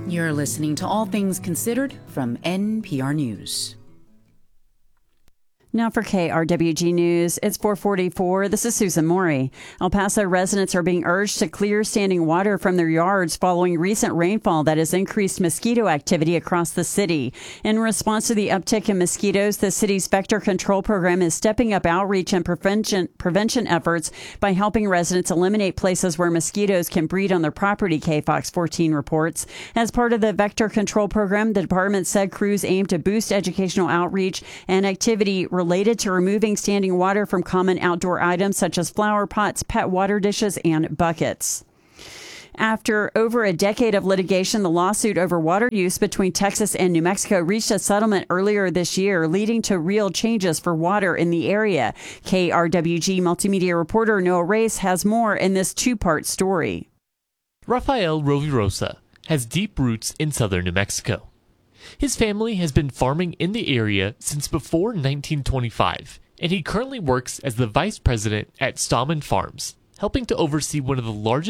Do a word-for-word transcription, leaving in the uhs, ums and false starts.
You're listening to All Things Considered from N P R News. Now for K R W G News, it's four forty-four. This is Susan Morey. El Paso residents are being urged to clear standing water from their yards following recent rainfall that has increased mosquito activity across the city. In response to the uptick in mosquitoes, the city's vector control program is stepping up outreach and prevention, prevention efforts by helping residents eliminate places where mosquitoes can breed on their property, K Fox fourteen reports. As part of the vector control program, the department said crews aim to boost educational outreach and activity related to removing standing water from common outdoor items such as flower pots, pet water dishes, and buckets. After over a decade of litigation, the lawsuit over water use between Texas and New Mexico reached a settlement earlier this year, leading to real changes for water in the area. K R W G multimedia reporter Noah Race has more in this two-part story. Rafael Rovirosa has deep roots in southern New Mexico. His family has been farming in the area since before nineteen twenty-five, and he currently works as the vice president at Stallman Farms, helping to oversee one of the largest